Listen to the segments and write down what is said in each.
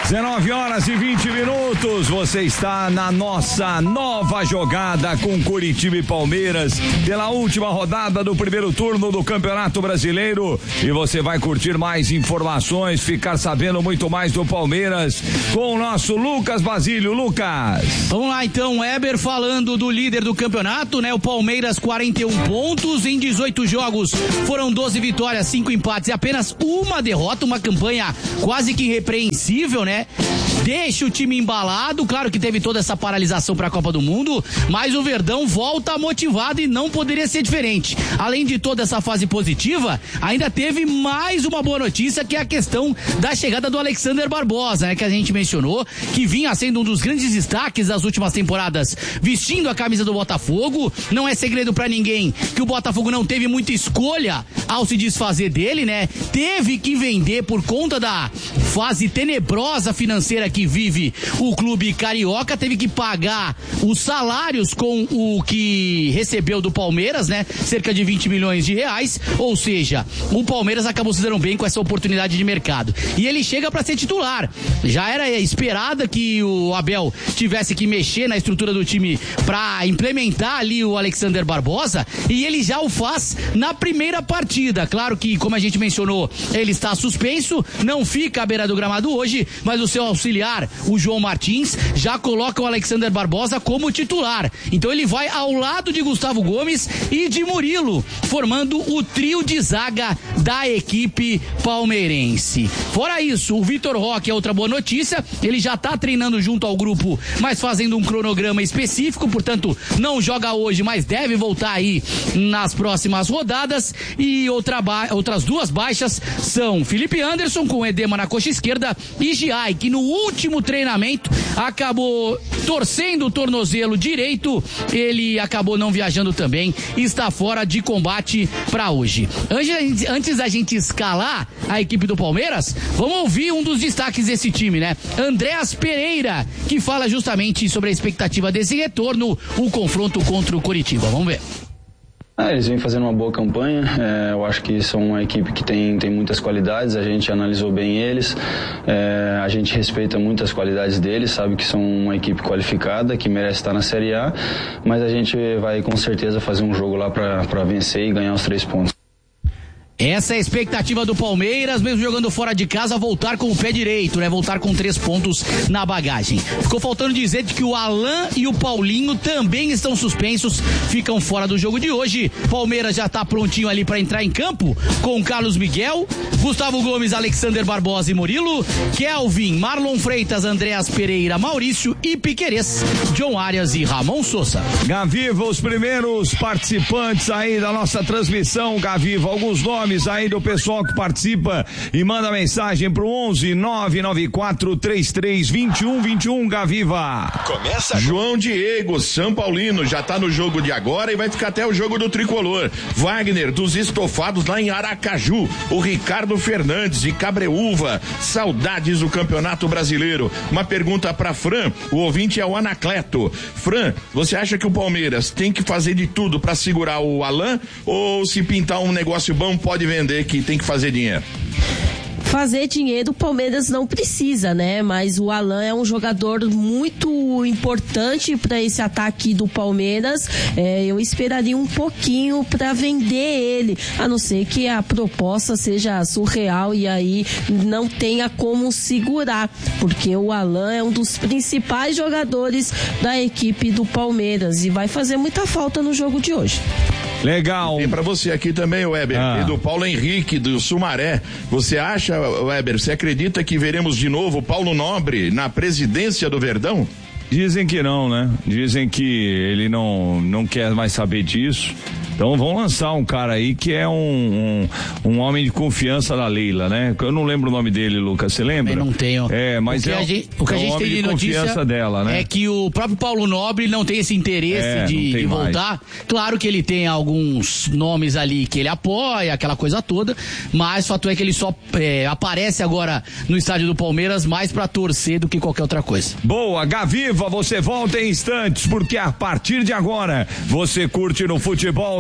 19h20. Você está na nossa nova jogada com Curitiba e Palmeiras pela última rodada do primeiro turno do Campeonato Brasileiro. E você vai curtir mais informações, ficar sabendo muito mais do Palmeiras com o nosso Lucas Basílio. Lucas. Vamos lá então, Weber, falando do líder do campeonato, né? O Palmeiras, 41 pontos em 18 jogos. Foram 12 vitórias, 5 empates e apenas uma derrota, uma campanha quase que irrepreensível, né? Deixa o time embalado, claro que teve toda essa paralisação para a Copa do Mundo, mas o Verdão volta motivado e não poderia ser diferente. Além de toda essa fase positiva, ainda teve mais uma boa notícia, que é a questão da chegada do Alexander Barbosa, né, que a gente mencionou, que vinha sendo um dos grandes destaques das últimas temporadas, vestindo a camisa do Botafogo. Não é segredo para ninguém que o Botafogo não teve muita escolha ao se desfazer dele, né? Teve que vender por conta da fase tenebrosa financeira que vive o clube carioca, teve que pagar os salários com o que recebeu do Palmeiras, né? Cerca de 20 milhões de reais, ou seja, o Palmeiras acabou se dando bem com essa oportunidade de mercado. E ele chega para ser titular. Já era esperada que o Abel tivesse que mexer na estrutura do time para implementar ali o Alexander Barbosa, e ele já o faz na primeira partida. Claro que, como a gente mencionou, ele está suspenso, não fica à beira do gramado hoje, mas o seu auxiliar, o João Martins, já coloca o Alexander Barbosa como titular. Então ele vai ao lado de Gustavo Gomes e de Murilo, formando o trio de zaga da equipe palmeirense. Fora isso, o Vitor Roque é outra boa notícia, ele já está treinando junto ao grupo, mas fazendo um cronograma específico, portanto não joga hoje, mas deve voltar aí nas próximas rodadas. E outras duas baixas são Felipe Anderson, com edema na coxa esquerda, e Giai, que no último treinamento acabou torcendo o tornozelo direito, ele acabou não viajando também, está fora de combate para hoje. Antes da gente escalar a equipe do Palmeiras, vamos ouvir um dos destaques desse time, né? Andréas Pereira, que fala justamente sobre a expectativa desse retorno, o confronto contra o Curitiba. Vamos ver. Eles vêm fazendo uma boa campanha, eu acho que são uma equipe que tem muitas qualidades, a gente analisou bem eles, a gente respeita muitas qualidades deles, sabe que são uma equipe qualificada, que merece estar na Série A, mas a gente vai com certeza fazer um jogo lá para vencer e ganhar os 3 pontos. Essa é a expectativa do Palmeiras, mesmo jogando fora de casa, voltar com o pé direito, né? Voltar com 3 pontos na bagagem. Ficou faltando dizer que o Alan e o Paulinho também estão suspensos, ficam fora do jogo de hoje. Palmeiras já tá prontinho ali para entrar em campo com Carlos Miguel, Gustavo Gomes, Alexander Barbosa e Murilo, Kelvin, Marlon Freitas, Andréas Pereira, Maurício e Piquerez, John Arias e Ramon Sousa. Gaviva, os primeiros participantes aí da nossa transmissão, Gaviva, alguns nomes aí do pessoal que participa e manda mensagem pro 11-994-33-2121, Gaviva. Começa. João Diego, São Paulino, já tá no jogo de agora e vai ficar até o jogo do Tricolor. Wagner, dos Estofados lá em Aracaju. O Ricardo Fernandes de Cabreúva, saudades do Campeonato Brasileiro. Uma pergunta pra Fran, o ouvinte é o Anacleto. Fran, você acha que o Palmeiras tem que fazer de tudo pra segurar o Alan, ou se pintar um negócio bom pode vender, que tem que fazer dinheiro? Fazer dinheiro o Palmeiras não precisa, né? Mas o Alan é um jogador muito importante para esse ataque do Palmeiras. Eu esperaria um pouquinho para vender ele, a não ser que a proposta seja surreal e aí não tenha como segurar, porque o Alan é um dos principais jogadores da equipe do Palmeiras e vai fazer muita falta no jogo de hoje. Legal. E pra você aqui também, Weber, e do Paulo Henrique, do Sumaré. Você acha, Weber, você acredita que veremos de novo o Paulo Nobre na presidência do Verdão? Dizem que não, né? Dizem que ele não quer mais saber disso. Então vão lançar um cara aí que é um homem de confiança da Leila, né? Eu não lembro o nome dele, Lucas, você lembra? Eu não tenho. Mas o que a gente tem de notícia dela, né? É que o próprio Paulo Nobre não tem esse interesse de voltar. Claro que ele tem alguns nomes ali que ele apoia, aquela coisa toda, mas o fato é que ele só aparece agora no estádio do Palmeiras mais pra torcer do que qualquer outra coisa. Boa, Gaviva, você volta em instantes, porque a partir de agora você curte no futebol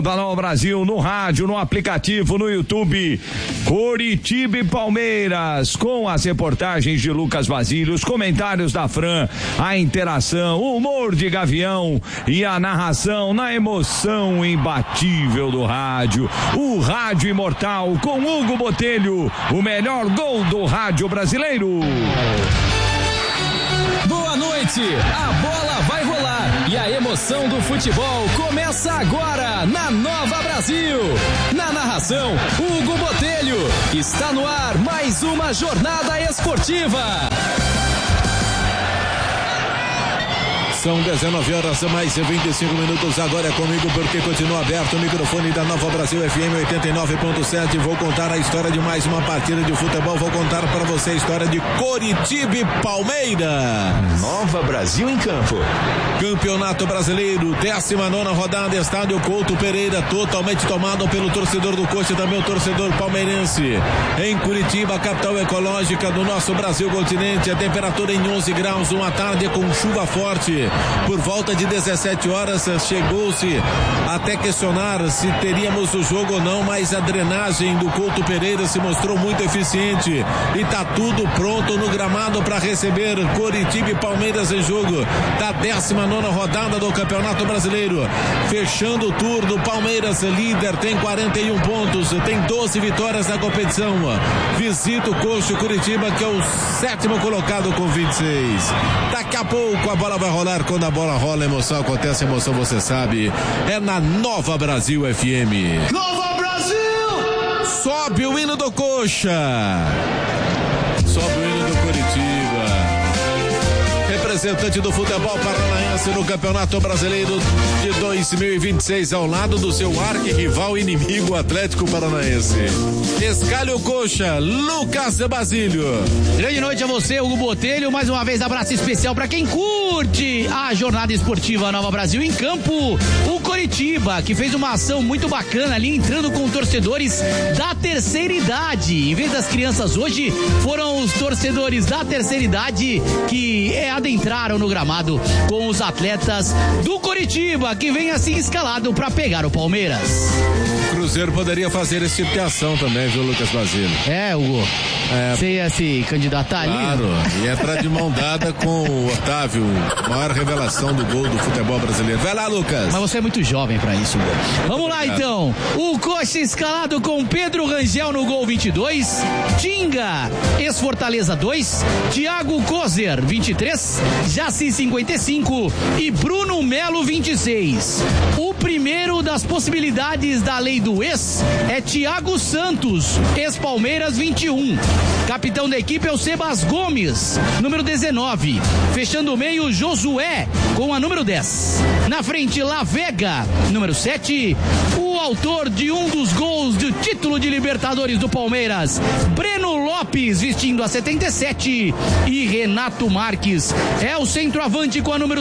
da Nova Brasil, no rádio, no aplicativo, no YouTube. Coritiba e Palmeiras, com as reportagens de Lucas Basílio, os comentários da Fran, a interação, o humor de Gavião e a narração na emoção imbatível do rádio. O Rádio Imortal com Hugo Botelho, o melhor gol do rádio brasileiro. Boa noite, a bola vai rolar e a emoção do futebol começa agora na Nova Brasil. Na narração, Hugo Botelho. Está no ar mais uma jornada esportiva. São 19 horas mais 25 minutos. Agora é comigo porque continua aberto o microfone da Nova Brasil FM 89.7. Vou contar a história de mais uma partida de futebol. Vou contar para você a história de Coritiba e Palmeiras. Nova Brasil em campo. Campeonato Brasileiro, 19ª rodada, estádio Couto Pereira, totalmente tomado pelo torcedor do Coxa e também o torcedor palmeirense. Em Curitiba, capital ecológica do nosso Brasil continente, a temperatura em 11 graus, uma tarde com chuva forte. Por volta de 17 horas chegou-se até questionar se teríamos o jogo ou não, mas a drenagem do Couto Pereira se mostrou muito eficiente e tá tudo pronto no gramado para receber Coritiba e Palmeiras em jogo da 19ª rodada do Campeonato Brasileiro. Fechando o turno, Palmeiras líder, tem 41 pontos, tem 12 vitórias na competição. Visita o Coxa Curitiba, que é o 7º colocado com 26. Daqui a pouco a bola vai rolar. Quando a bola rola, a emoção acontece, a emoção você sabe, é na Nova Brasil FM. Nova Brasil! Sobe o hino do Coxa, sobe o hino do Coritiba, representante do futebol paranaense no Campeonato Brasileiro de 2026, ao lado do seu arquirrival inimigo Atlético Paranaense. Escalhe o Coxa, Lucas Basílio. Grande noite a você, Hugo Botelho. Mais uma vez, abraço especial para quem curte a jornada esportiva Nova Brasil em campo. O Coritiba, que fez uma ação muito bacana ali, entrando com torcedores da terceira idade. Em vez das crianças hoje, foram os torcedores da terceira idade que adentraram no gramado com os atletas do Coritiba, que vem assim escalado para pegar o Palmeiras. O Cruzeiro poderia fazer esse tipo de ação também, viu, Lucas Basílio? Hugo. Você ia se candidatar ali? Claro, e entrar de mão dada com o Otávio, maior revelação do gol do futebol brasileiro. Vai lá, Lucas. Mas você é muito jovem pra isso, Hugo. Vamos lá, então. O Coxa escalado com Pedro Rangel no gol 22, Tinga, ex-Fortaleza 2, Thiago Kozer 23, Jaci 55 e Bruno Melo 26. O primeiro das possibilidades da lei do ex é Thiago Santos, ex-Palmeiras 21. Capitão da equipe é o Sebas Gomes, número 19. Fechando o meio, Josué, com a número 10. Na frente, La Vega, número 7. O autor de um dos gols do título de Libertadores do Palmeiras, Breno Lopes, vestindo a 77. E Renato Marques é o centroavante com a número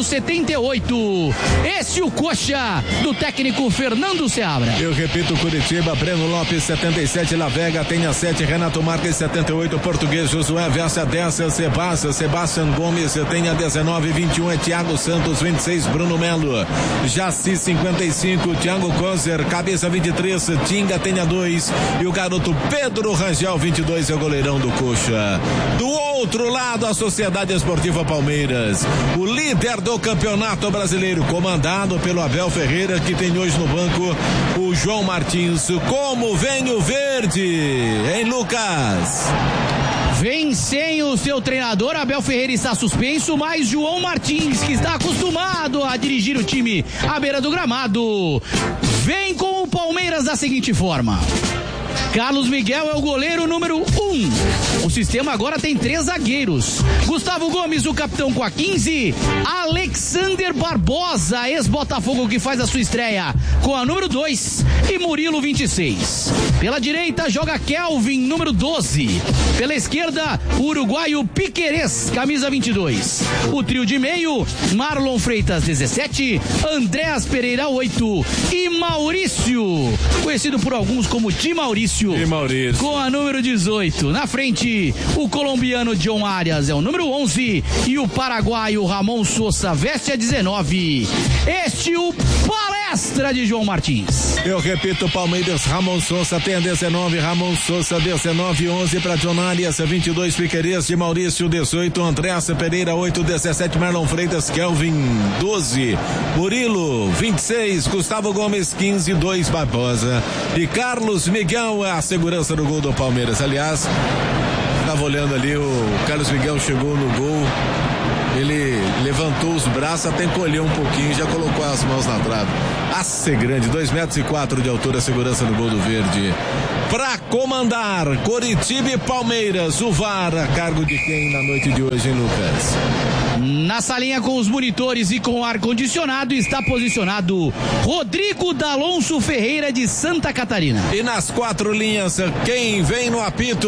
78. Esse o Coxa do técnico Fernando Seabra. Eu repito, Curitiba, Breno Lopes 77, La Vega tem a 7, Renato Marques 78, Português Josué veste a 10, Sebastião Gomes tem a 19, 21 é Thiago Santos, 26 Bruno Melo, Jaci 55, Thiago Kozer, cabeça 23, Tinga tem a 2 e o garoto Pedro Rangel 22 é o goleirão do Coxa. Do outro lado, a Sociedade Esportiva Palmeiras, o líder do Campeonato Brasileiro, comandado pelo Abel Ferreira, que tem hoje no banco o João Martins. Como vem o verde, hein, Lucas? Vem sem o seu treinador, Abel Ferreira está suspenso, mas João Martins, que está acostumado a dirigir o time à beira do gramado, vem com o Palmeiras da seguinte forma: Carlos Miguel é o goleiro número 1. O sistema agora tem 3 zagueiros. Gustavo Gomes, o capitão, com a 15. Alexander Barbosa, ex-Botafogo, que faz a sua estreia, com a número 2. E Murilo, 26. Pela direita joga Kelvin, número 12. Pela esquerda, o uruguaio Piquerez, camisa 22. O trio de meio, Marlon Freitas, 17. Andréas Pereira, 8. E Maurício, conhecido por alguns como Ti Maurício, com a número 18. Na frente, o colombiano John Arias é o número 11 e o paraguaio Ramon Sosa veste a 19. Este o Palestra extra de João Martins. Eu repito, Palmeiras, Ramon Sousa tem a 19, Ramon Sousa 19, 11 para John Arias, 22 Piquerez de Maurício, 18 Andréas Pereira, 8, 17 Marlon Freitas, Kelvin, 12 Murilo, 26 Gustavo Gomes, 15, 2 Barbosa e Carlos Miguel, a segurança do gol do Palmeiras. Aliás, estava olhando ali, o Carlos Miguel chegou no gol, ele levantou os braços, até encolheu um pouquinho, já colocou as mãos na trave. Ace grande, 2,4 metros de altura, segurança no gol do Verde. Pra comandar Coritiba e Palmeiras, o VAR a cargo de quem na noite de hoje, hein, Lucas? Na salinha com os monitores e com ar-condicionado está posicionado Rodrigo D'Alonso Ferreira de Santa Catarina. E nas 4 linhas, quem vem no apito?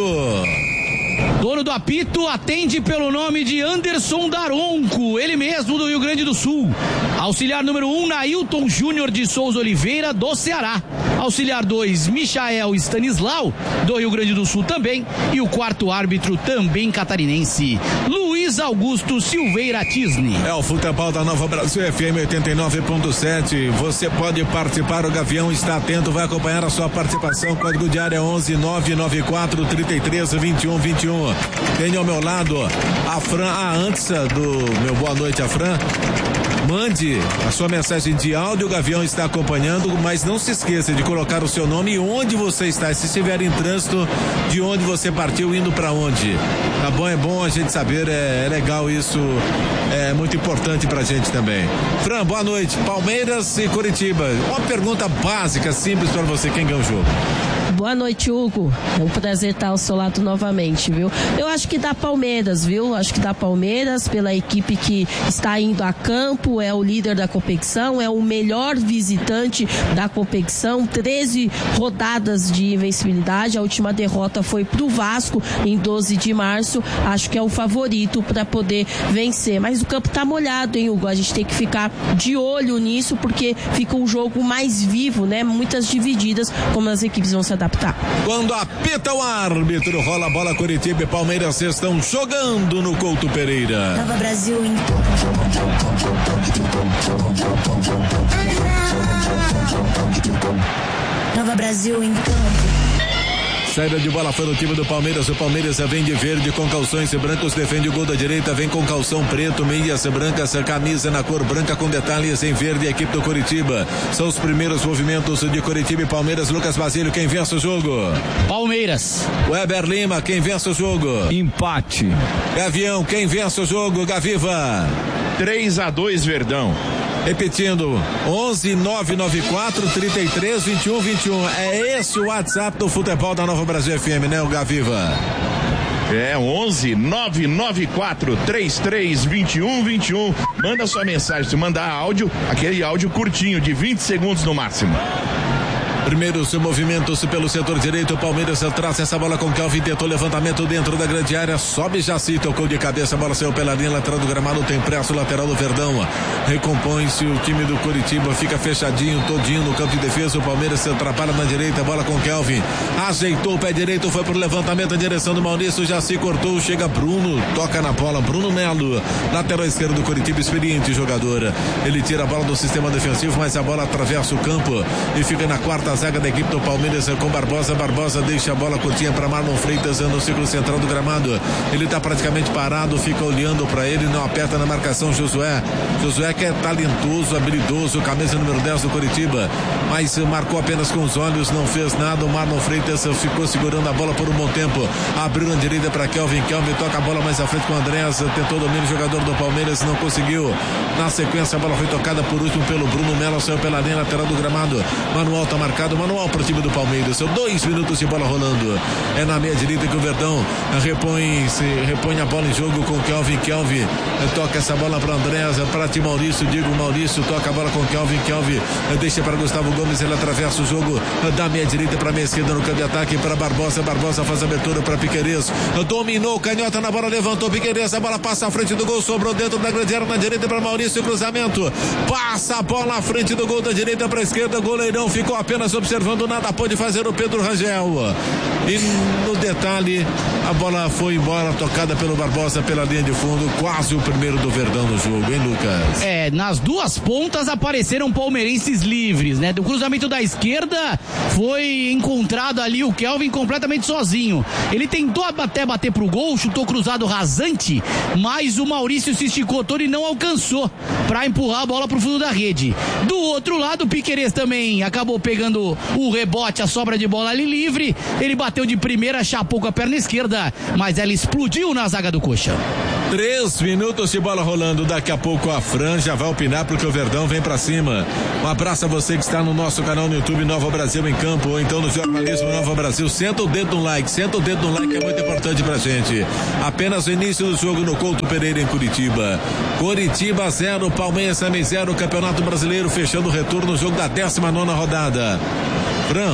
Dono do apito atende pelo nome de Anderson Daronco, ele mesmo do Rio Grande do Sul. Auxiliar número 1, Nailton Júnior de Souza Oliveira, do Ceará. Auxiliar 2, Michael Stanislau, do Rio Grande do Sul também. E o quarto árbitro, também catarinense, Luiz Augusto Silveira Tisne. É o futebol da Nova Brasil FM 89.7. Você pode participar, o Gavião está atento, vai acompanhar a sua participação. Código de área 11 994 33 21 21. Tenho ao meu lado a Fran, antes do meu boa noite a Fran. Mande a sua mensagem de áudio, o Gavião está acompanhando, mas não se esqueça de colocar o seu nome e onde você está, se estiver em trânsito, de onde você partiu, indo para onde. Tá bom? É bom a gente saber, é legal isso, é muito importante pra gente também. Fran, boa noite. Palmeiras e Coritiba. Uma pergunta básica, simples para você, quem ganha o jogo? Boa noite, Hugo. É um prazer estar ao seu lado novamente, viu? Eu acho que dá Palmeiras, viu? Acho que dá Palmeiras pela equipe que está indo a campo, é o líder da competição, é o melhor visitante da competição, 13 rodadas de invencibilidade. A última derrota foi pro Vasco em 12 de março. Acho que é o favorito para poder vencer. Mas o campo tá molhado, hein, Hugo? A gente tem que ficar de olho nisso, porque fica um jogo mais vivo, né? Muitas divididas, como as equipes vão se adaptar. Quando apita o árbitro, rola a bola, Coritiba e Palmeiras estão jogando no Couto Pereira. Nova Brasil em Nova Brasil em campo. Saída de bola foi no time do Palmeiras. O Palmeiras vem de verde com calções brancos, defende o gol da direita, vem com calção preto, meias brancas, camisa na cor branca com detalhes em verde. A equipe do Coritiba. São os primeiros movimentos de Coritiba e Palmeiras. Lucas Basílio, quem vence o jogo? Palmeiras. Weber Lima, quem vence o jogo? Empate. Gavião, quem vence o jogo? Gaviva. 3-2 Verdão. Repetindo, 11 994 33 21 21. É esse o WhatsApp do futebol da Nova Brasil FM, né, o Gaviva? É 11 994 33 21 21. Manda sua mensagem, se mandar áudio, aquele áudio curtinho de 20 segundos no máximo. Primeiros movimentos pelo setor direito, o Palmeiras traz essa bola com Kelvin, tentou levantamento dentro da grande área, sobe Jaci, tocou de cabeça, a bola saiu pela linha lateral do gramado, tem presso lateral do Verdão, recompõe-se o time do Coritiba, fica fechadinho, todinho no campo de defesa, o Palmeiras se atrapalha na direita, bola com Kelvin, ajeitou o pé direito, foi pro levantamento em direção do Maurício, Jaci cortou, chega Bruno, toca na bola, Bruno Melo, lateral esquerdo do Coritiba, experiente jogador, ele tira a bola do sistema defensivo, mas a bola atravessa o campo e fica na quarta zaga da equipe do Palmeiras com Barbosa. Barbosa deixa a bola curtinha para Marlon Freitas no círculo central do gramado. Ele está praticamente parado, fica olhando para ele, não aperta na marcação Josué. Josué que é talentoso, habilidoso, camisa número 10 do Coritiba, mas marcou apenas com os olhos, não fez nada. O Marlon Freitas ficou segurando a bola por um bom tempo. Abriu na direita para Kelvin. Kelvin toca a bola mais à frente com o Andréas. Tentou domínio o jogador do Palmeiras, não conseguiu. Na sequência, a bola foi tocada por último pelo Bruno Melo, saiu pela linha lateral do gramado. Manual está marcado. Manual para o time do Palmeiras. São 2 minutos de bola rolando. É na meia direita que o Verdão repõe a bola em jogo com Kelvin. Kelvin toca essa bola para Andréas, para ti Maurício. Digo Maurício toca a bola com Kelvin. Kelvin deixa para Gustavo Gomes. Ele atravessa o jogo da meia direita para a meia esquerda no campo de ataque para Barbosa. Barbosa faz a abertura para Piquerez. Dominou, canhota na bola, levantou Piquerez. A bola passa à frente do gol, sobrou dentro da grande área na direita para Maurício. Cruzamento. Passa a bola à frente do gol da direita para a esquerda. Goleirão ficou apenas observando, nada pode fazer o Pedro Rangel. E no detalhe, a bola foi embora, tocada pelo Barbosa pela linha de fundo, quase o primeiro do Verdão no jogo, hein, Lucas? Nas duas pontas apareceram palmeirenses livres, né? Do cruzamento da esquerda foi encontrado ali o Kelvin completamente sozinho. Ele tentou até bater pro gol, chutou cruzado rasante, mas o Maurício se esticou todo e não alcançou pra empurrar a bola pro fundo da rede. Do outro lado, o Piquerez também acabou pegando o rebote, a sobra de bola ali livre. Ele bateu de primeira, chapou com a perna esquerda, mas ela explodiu na zaga do Coxa. 3 minutos de bola rolando, daqui a pouco a Fran já vai opinar porque o Verdão vem pra cima. Um abraço a você que está no nosso canal no YouTube Nova Brasil em Campo, ou então no Jornalismo Nova Brasil. Senta o dedo no like, é muito importante pra gente. Apenas o início do jogo no Couto Pereira em Curitiba. Curitiba 0, Palmeiras 0, Campeonato Brasileiro fechando o retorno no jogo da 19ª rodada. Fran,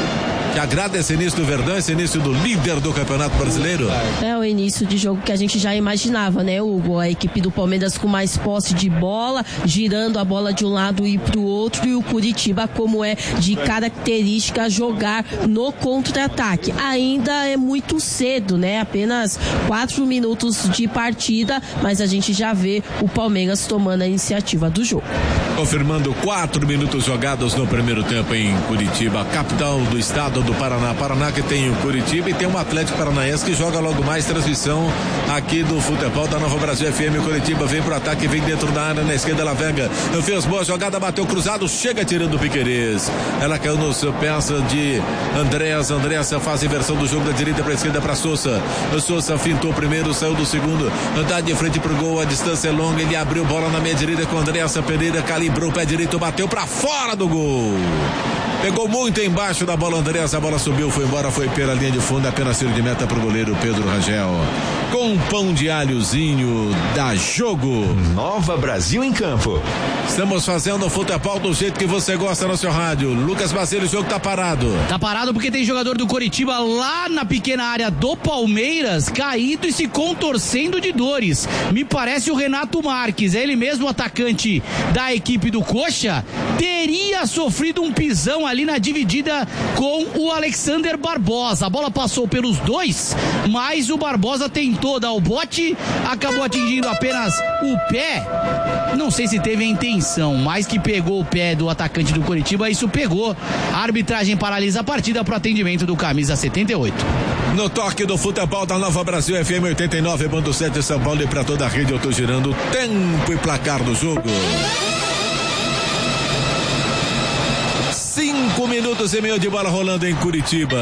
te agrada esse início do Verdão, esse início do líder do Campeonato Brasileiro? É o início de jogo que a gente já imaginava, né, Hugo? A equipe do Palmeiras com mais posse de bola, girando a bola de um lado e pro outro, e o Curitiba, como é de característica, jogar no contra-ataque. Ainda é muito cedo, né? Apenas 4 minutos de partida, mas a gente já vê o Palmeiras tomando a iniciativa do jogo. Confirmando 4 minutos jogados no primeiro tempo em Curitiba, capital do estado do Paraná. Paraná que tem o Curitiba e tem um Atlético Paranaense que joga logo mais. Transmissão aqui do futebol da Nova Brasil FM. Curitiba vem pro ataque, vem dentro da área, na esquerda Lavega fez boa jogada, bateu cruzado, chega tirando o Piquerez. Ela caiu nos pés de Andréas faz inversão do jogo da direita pra esquerda pra Sousa. Sousa fintou primeiro, saiu do segundo, andar de frente pro gol, a distância é longa, ele abriu bola na meia direita com Andréas Pereira, calibrou o pé direito, bateu pra fora do gol. Pegou muito embaixo da bola, Andréas, a bola subiu, foi embora, foi pela linha de fundo, apenas tiro de meta pro goleiro Pedro Rangel. Com pão de alhozinho, dá jogo. Nova Brasil em Campo. Estamos fazendo o futebol do jeito que você gosta no seu rádio. Lucas Basílio, o jogo tá parado. Tá parado porque tem jogador do Coritiba lá na pequena área do Palmeiras, caído e se contorcendo de dores. Me parece o Renato Marques, ele mesmo, atacante da equipe do Coxa, teria sofrido um pisão ali na dividida com o Alexander Barbosa. A bola passou pelos dois, mas o Barbosa tentou dar o bote, acabou atingindo apenas o pé. Não sei se teve a intenção, mas que pegou o pé do atacante do Coritiba, isso pegou. A arbitragem paralisa a partida para atendimento do camisa 78. No toque do futebol da Nova Brasil FM 89.7 São Paulo e para toda a rede, eu tô girando o tempo e placar do jogo. 5 minutos e meio de bola rolando em Curitiba.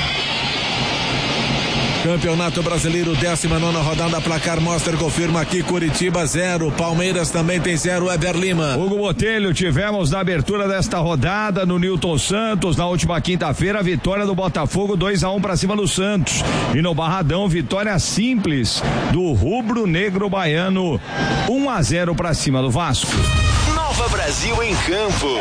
Campeonato Brasileiro, 19ª rodada, placar mostra e confirma aqui: Curitiba 0, Palmeiras também tem 0, Eber Lima. Hugo Botelho, tivemos na abertura desta rodada no Newton Santos, na última quinta-feira, a vitória do Botafogo 2-1 para cima do Santos. E no Barradão, vitória simples do Rubro Negro Baiano, 1-0 para cima do Vasco. Nova Brasil em Campo.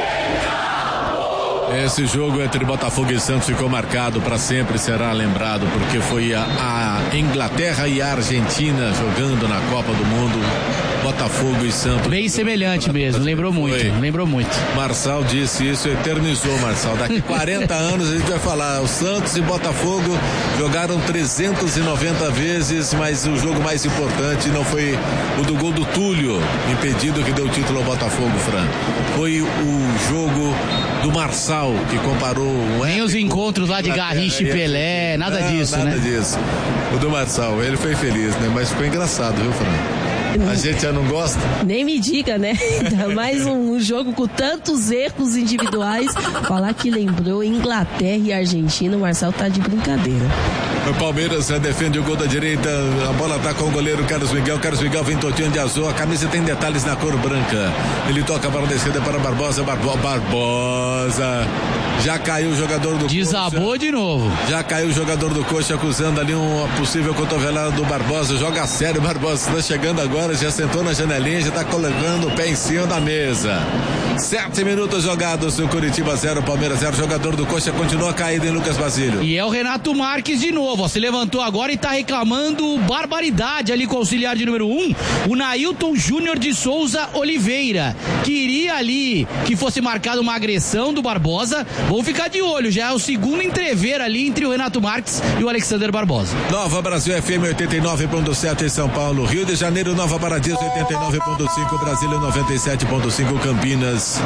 Esse jogo entre Botafogo e Santos ficou marcado para sempre, será lembrado, porque foi a Inglaterra e a Argentina jogando na Copa do Mundo. Botafogo e Santos. Bem semelhante mesmo, lembrou muito. Marçal disse isso, eternizou, Marçal. Daqui 40 anos a gente vai falar, o Santos e Botafogo jogaram 390 vezes, mas o jogo mais importante não foi o do gol do Túlio, impedido, que deu o título ao Botafogo, Fran. Foi o jogo do Marçal, que comparou nem os encontros lá de Garrincha e Pelé, nada disso. O do Marçal, ele foi feliz, né? Mas ficou engraçado, viu, Fran? A gente já não gosta? Nem me diga, né? Mais um jogo com tantos erros individuais. Falar que lembrou Inglaterra e Argentina, o Marcelo tá de brincadeira. O Palmeiras defende o gol da direita, a bola tá com o goleiro Carlos Miguel vem toteando de azul, a camisa tem detalhes na cor branca. Ele toca a bola da esquerda para Barbosa, já caiu o jogador do Desabou Coxa. De novo. Já caiu o jogador do Coxa, acusando ali uma possível cotovelada do Barbosa. Joga sério, Barbosa está chegando agora, já sentou na janelinha, já está colocando o pé em cima da mesa. 7 minutos jogados, o Curitiba 0, Palmeiras 0. Jogador do Coxa continua caído em Lucas Basílio. E é o Renato Marques de novo, se levantou agora e está reclamando barbaridade ali com o auxiliar de número 1, o Nailton Júnior de Souza Oliveira. Queria ali que fosse marcada uma agressão do Barbosa, Vamos ficar de olho, já é o segundo entrever ali entre o Renato Marques e o Alexander Barbosa. Nova Brasil FM 89.7 em São Paulo, Rio de Janeiro, Nova Paradiso 89.5, Brasília 97.5, Campinas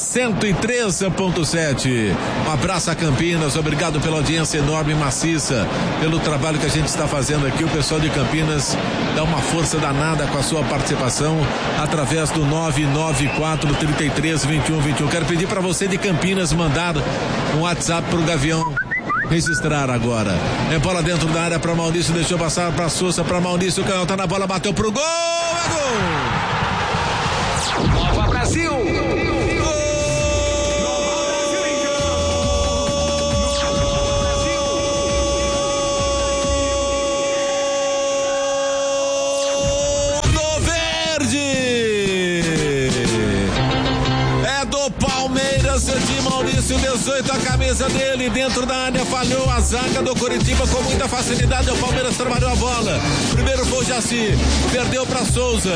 103.7. Um abraço a Campinas, obrigado pela audiência enorme e maciça, pelo trabalho que a gente está fazendo aqui. O pessoal de Campinas dá uma força danada com a sua participação através do 994-33-21-21. Quero pedir para você de Campinas mandar um WhatsApp pro Gavião registrar agora. É bola dentro da área para Maurício, deixou passar para Sousa, para Maurício, o canhota na bola, bateu pro gol, é gol! Nova Brasil! De Maurício, 18, a camisa dele dentro da área, falhou a zaga do Coritiba com muita facilidade. O Palmeiras trabalhou a bola. Primeiro foi o Jaci, perdeu para Souza,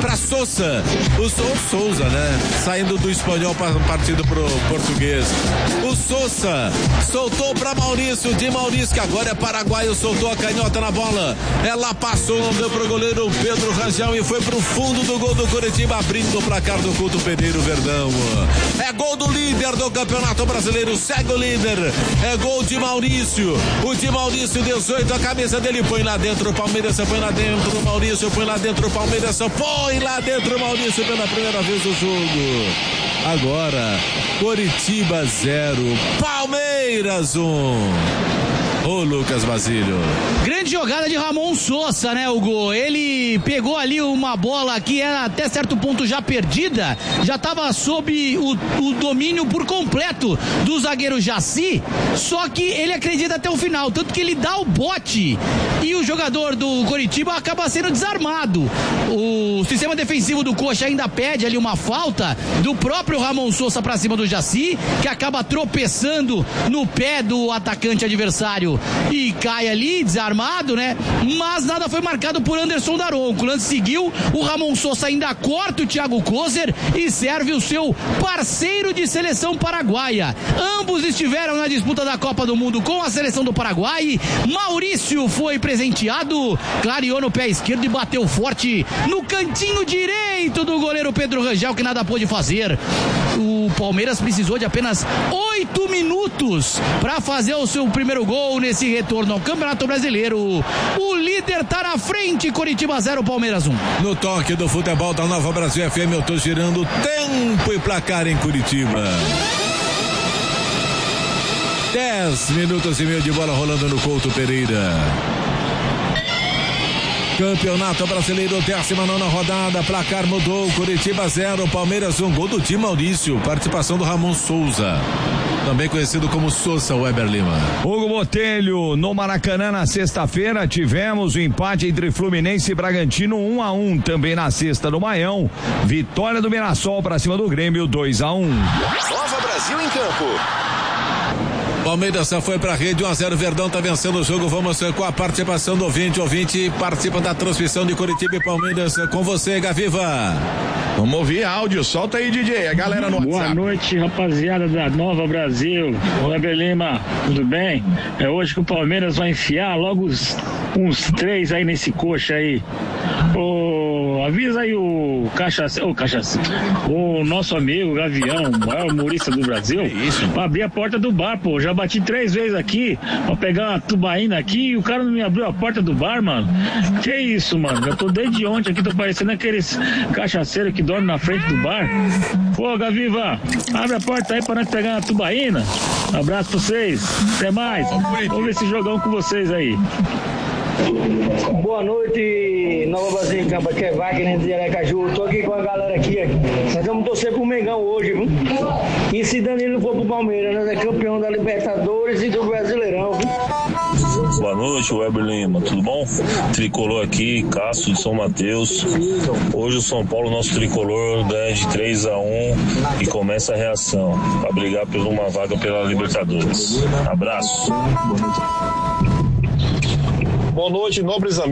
o Souza, né? Saindo do espanhol partindo pro português. O Souza soltou para Maurício, de Maurício, que agora é paraguaio, soltou a canhota na bola. Ela passou, não deu pro goleiro Pedro Rangel e foi pro fundo do gol do Coritiba, abrindo o placar do Couto Pereira Verdão. É gol do líder do Campeonato Brasileiro, segue o líder, é gol de Maurício, o de Maurício, 18, a cabeça dele, põe lá dentro o Palmeiras, põe lá dentro o Maurício, põe lá dentro o Palmeiras, põe lá dentro o Maurício pela primeira vez no jogo. Agora, Coritiba 0, Palmeiras 1. Ô Lucas Basílio. Grande jogada de Ramon Sousa, né, Hugo? Ele pegou ali uma bola que era até certo ponto já perdida, já estava sob o domínio por completo do zagueiro Jaci, só que ele acredita até o final, tanto que ele dá o bote e o jogador do Coritiba acaba sendo desarmado. O sistema defensivo do Coxa ainda pede ali uma falta do próprio Ramon Sousa pra cima do Jaci, que acaba tropeçando no pé do atacante adversário e cai ali, desarmado, né? Mas nada foi marcado por Anderson Daronco. O lance seguiu, o Ramon Sousa ainda corta o Thiago Kozer e serve o seu parceiro de seleção paraguaia. Ambos estiveram na disputa da Copa do Mundo com a seleção do Paraguai. Maurício foi presenteado, clareou no pé esquerdo e bateu forte no cantinho direito do goleiro Pedro Rangel, que nada pôde fazer. O Palmeiras precisou de apenas 8 minutos para fazer o seu primeiro gol nesse retorno ao Campeonato Brasileiro. O líder tá na frente, Coritiba 0, Palmeiras 1. No toque do futebol da Nova Brasil FM, eu tô girando tempo e placar em Curitiba. 10 minutos e meio de bola rolando no Couto Pereira. Campeonato Brasileiro, 19ª rodada, placar mudou, Coritiba 0, Palmeiras 1, gol do Di Maurício, participação do Ramon Sousa, também conhecido como Sousa, Weber Lima. Hugo Botelho, no Maracanã na sexta-feira tivemos o empate entre Fluminense e Bragantino 1-1, também na sexta no Maião, vitória do Mirassol para cima do Grêmio 2-1. Nova Brasil em campo. Palmeiras só foi pra rede, 1-0, Verdão tá vencendo o jogo. Vamos com a participação do ouvinte participa da transmissão de Coritiba e Palmeiras, com você, Gaviva. Vamos ouvir áudio, solta aí, DJ, a galera no WhatsApp. Boa noite, rapaziada da Nova Brasil. Weber Lima, tudo bem? É hoje que o Palmeiras vai enfiar logo uns 3 aí nesse coxa aí. Avisa aí o o nosso amigo Gavião, o maior humorista do Brasil, pra abrir a porta do bar, pô. Já bati 3 vezes aqui pra pegar uma tubaína aqui e o cara não me abriu a porta do bar, mano. Que isso, mano? Eu tô desde ontem aqui, tô parecendo aqueles cachaceiros que dormem na frente do bar. Pô, Gaviva, abre a porta aí pra nós pegar uma tubaína. Um abraço pra vocês, até mais. Vamos ver esse jogão com vocês aí. Boa noite, Nova Brasil em Campo, aqui é Wagner de Aracaju. Tô aqui com a galera aqui. Nós vamos torcer pro Mengão hoje, viu? E se Danilo for pro Palmeiras, nós é campeão da Libertadores e do Brasileirão, viu? Boa noite, Weber Lima, tudo bom? Tricolor aqui, Cássio de São Mateus. Hoje o São Paulo, nosso tricolor, ganha de 3-1 e começa a reação para brigar por uma vaga pela Libertadores. Abraço. Boa noite, nobres amigos.